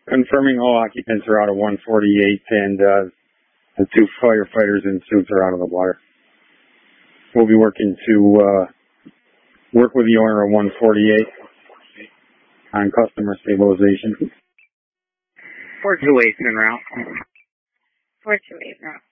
Confirming all occupants are out of 148 and the 2 firefighters in suits are out of the water. We'll be working to work with the owner of 148 on customer stabilization. 428 en route. 428 en route.